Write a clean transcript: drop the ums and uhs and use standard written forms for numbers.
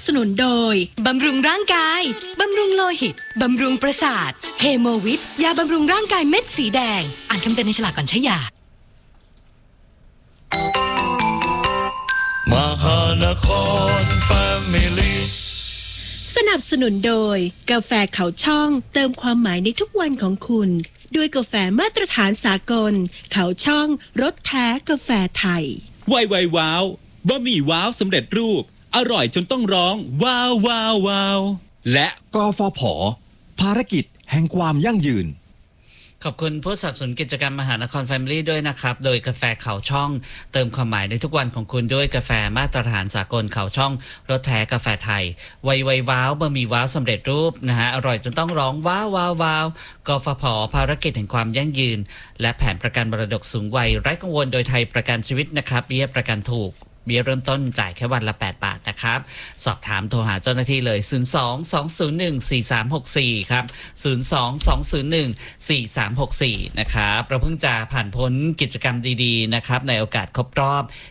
สนุนโดยบำรุงร่างกายบำรุงโลหิตบำรุงประสาทเฮโมวิทยาบำรุงร่างกายเม็ดสีแดงอ่านคำเตือนในฉลากก่อนใช้ยามหานครแฟมิลี่สนับสนุนโดยกาแฟเขาช่องเติมความหมายในทุกวันของคุณด้วยกาแฟมาตรฐานสากลเขาช่องรสแท้กาแฟไทยไวว้าวบะหมี่ว้าวสำเร็จรูปอร่อยจนต้องร้องว้าวว้าวว้าวและกฟผ.ภารกิจแห่งความยั่งยืนขอบคุณผู้สนับสนุนกิจกรรมมหานครแฟมิลี่ด้วยนะครับโดยกาแฟเขาช่องเติมความหมายในทุกวันของคุณด้วยกาแฟมาตรฐานสากลเขาช่องรสแท้กาแฟไทยไวว้าวบะหมี่ว้าวสำเร็จรูปนะฮะอร่อยจนต้องร้องว้าวว้าวว้าวกฟผ.ภารกิจแห่งความยั่งยืนและแผนประกันมรดกสูงวัยไร้กังวลโดยไทยประกันชีวิตนะครับเบี้ยประกันถูกเบี้ยเริ่มต้นจ่ายแค่วันละ8 บาทนะครับสอบถามโทรหาเจ้าหน้าที่เลย02-201-4364ครับ02-201-4364นะครับเราเพิ่งจะผ่านพ้นกิจกรรมดีๆนะครับในโอกาสครบรอบ